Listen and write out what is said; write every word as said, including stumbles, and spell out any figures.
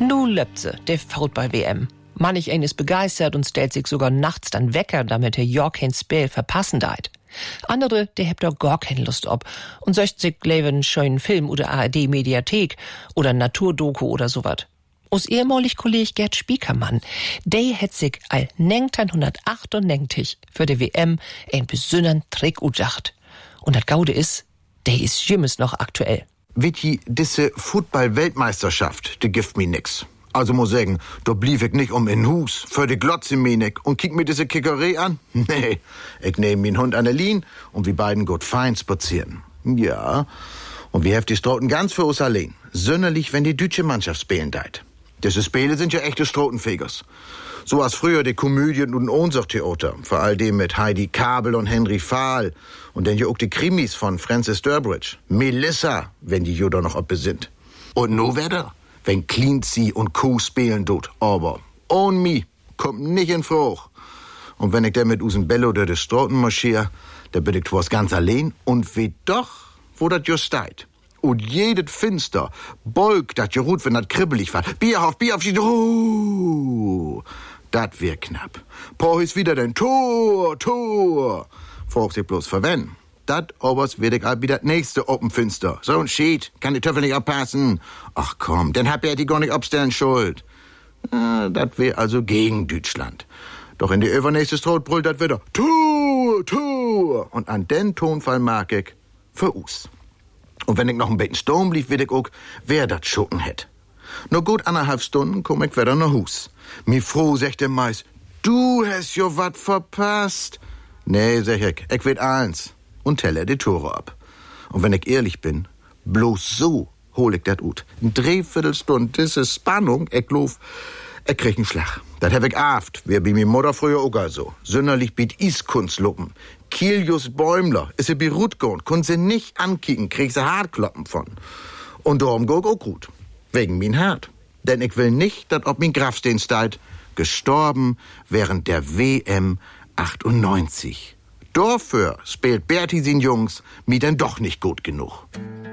Nu löppt se, der Football-W M. Manch ein ist begeistert und stellt sich sogar nachts dann Wecker, damit er ja kein Spiel verpassen deit. Andere, der hebt doch gar keine Lust ob und söcht sich lieber einen schönen Film oder A R D-Mediathek oder Naturdoku oder sowas. Us ehemalig Kolleg Gerd Spiekermann, der hätt sich all neunzehnhundertachtundneunzig für die W M ein besonderen Trick udacht. Und das Gaude is, der is jümmes noch aktuell. Witti, diese Football-Weltmeisterschaft, die gibt mir nix. Also muss sagen, da blieb ich nicht um in Hus, für die Glotze menig und kick mir diese Kickerei an. Nee, ich nehm min Hund an der Lien und wir beiden gut fein spazieren. Ja, und wir heft die Stroten ganz für uns allein. Sönnerlich, wenn die deutsche Mannschaft spielen deit. Diese Spiele sind ja echte Strotenfegers. So als früher die Komödien und Ohnsortheater, vor allem mit Heidi Kabel und Henry Fahl und dann ja auch die Krimis von Francis Durbridge. Melissa, wenn die Judo noch ob besinnt. Und no wetter, wenn Cleansea und Co. spielen tut, aber ohne mi kommt nicht in Fruch. Und wenn ich dann mit usen Bello durch die Stroten marschier, da bin ich was ganz allein und weet doch, wo dat just steit. Und jedes Finster, Bolk, dat je rut, wenn dat kribbelig war. Bierhoff, Bierhoff, oh, dat wär knapp. Poch is wieder den Tor, Tor. Frag sich bloß verwen. Dat obers wird ich all wieder das nächste Oppenfinster. So ein Schied, kann die Töffel nicht abpassen. Ach komm, dann hab er die gar nicht abstellen schuld. Ah, dat wär also gegen Deutschland. Doch in die übernächste Stroh brüllt dat wieder Tor, Tor. Und an den Tonfall mag ich für us. Und wenn ich noch ein bisschen Sturm blieb, will ich auch, wer dat schucken hätt. Nur gut anderthalb Stunden komm ich wieder nach Hus. Mi froh, sagt der Mais, du hast jo wat verpasst. Nee, sag ich, ich weet eins. Und telle die Tore ab. Und wenn ich ehrlich bin, bloß so hol ich dat ut. Ein Dreiviertelstunde, diese Spannung, ich glaub, ich krieg einen Schlag. Dat hab ich aft, wär bei mi Mutter früher auch so. Sünderlich biet Iskunstluppen. Kilius Bäumler, is sie Beirut gegangen, kon sie nicht ankicken, krieg sie Hartkloppen von. Und darum go ich auch gut. Wegen min Hart. Denn ich will nicht, dat ob min Grafstein steit, gestorben während der W M achtundneunzig. Dafür spielt Berti sin Jungs mi denn doch nicht gut genug.